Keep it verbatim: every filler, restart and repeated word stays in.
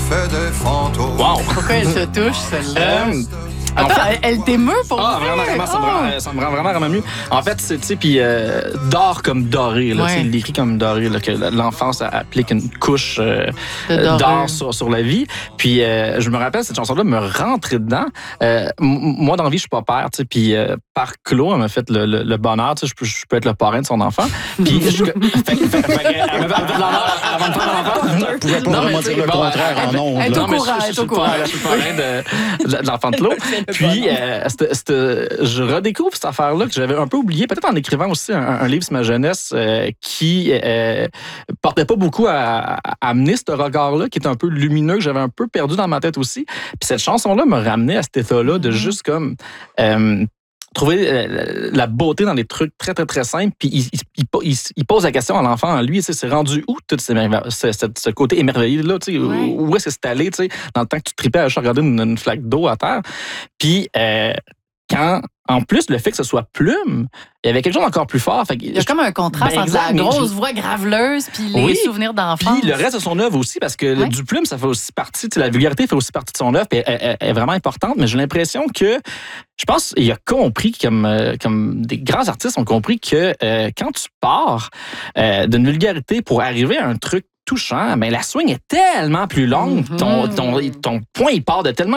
fait des fantômes. Wow! Pourquoi elle te touche, celle-là? Euh, Attends, en fait- elle, elle t'émeut pour Ah, vrai? vraiment, vraiment, ça me, Oh. rend, ça me rend vraiment, vraiment mieux. En fait, c'est, tu sais, puis euh, d'or comme doré, là, Ouais. tu sais, il écrit comme doré, là, que l'enfance applique une couche euh, De dorure. d'or sur, sur la vie. Puis euh, je me rappelle, cette chanson-là me rentrait dedans. Euh, m- moi, dans la vie, je suis pas père, tu sais, puis euh, par Claude, elle m'a fait le, le, le bonheur, tu sais, je peux, je peux être le parrain de son enfant. Puis je... fait, fait, fait, fait, elle m'a fait l'honneur avant de prendre l'enfant. Je pouvais pas Non, mais vraiment tu sais, dire le bon, contraire en elle- ondes. elle est là. au Non, mais courant, je- je- elle est je au suis le courant. parrain- je suis le parrain de, de, de l'enfant de Claude. Puis, euh, c'était- c'était- je redécouvre cette affaire-là que j'avais un peu oubliée, peut-être en écrivant aussi un, un livre sur ma jeunesse euh, qui euh, portait pas beaucoup à, à amener ce regard-là, qui était un peu lumineux, que j'avais un peu perdu dans ma tête aussi. Puis cette chanson-là me ramenait à cet état-là de juste comme... euh, trouver euh, la beauté dans des trucs très, très, très simples. Puis il, il, il, il pose la question à l'enfant en lui, tu sais, c'est rendu où tout ces merve- ce, ce, ce côté émerveillé-là? Tu sais, Ouais. où est-ce que c'est allé, tu sais, dans le temps que tu tripais à juste regarder une, une flaque d'eau à terre? Puis euh, quand, en plus, le fait que ce soit plume, il y avait quelque chose d'encore plus fort. Fait que Il y a comme un contraste Ben, entre la exact, mais grosse je- voix graveleuse puis les Oui. souvenirs d'enfance. Puis le reste de son œuvre aussi, parce que le- Ouais. du plume, ça fait aussi partie, tu sais, la vulgarité fait aussi partie de son œuvre, puis elle, elle- elle est vraiment importante, mais j'ai l'impression que, je pense, il a compris, comme, euh, comme des grands artistes ont compris que euh, quand tu pars euh, d'une vulgarité pour arriver à un truc touchant, ben la swing est tellement plus longue, Mhm. ton, ton, ton point, il part de tellement